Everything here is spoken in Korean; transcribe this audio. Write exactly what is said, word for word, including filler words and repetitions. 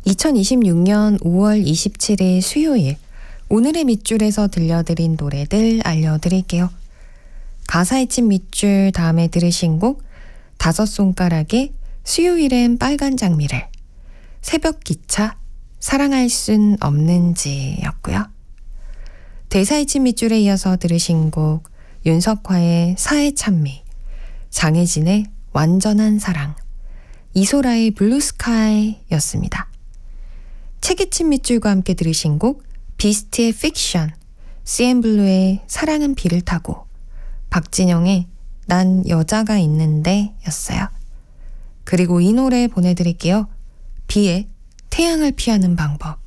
이천이십육년 오월 이십칠일 수요일, 오늘의 밑줄에서 들려드린 노래들 알려드릴게요. 가사에 친 밑줄 다음에 들으신 곡 다섯 손가락의 수요일엔 빨간 장미를, 새벽기차 사랑할 순 없는지 였고요. 대사에 친 밑줄에 이어서 들으신 곡 윤석화의 사회 찬미, 장혜진의 완전한 사랑, 이소라의 블루스카이 였습니다. 책에 친 밑줄과 함께 들으신 곡 비스트의 픽션, 씨앤블루의 사랑은 비를 타고, 박진영의 난 여자가 있는데 였어요. 그리고 이 노래 보내드릴게요. 비의 태양을 피하는 방법.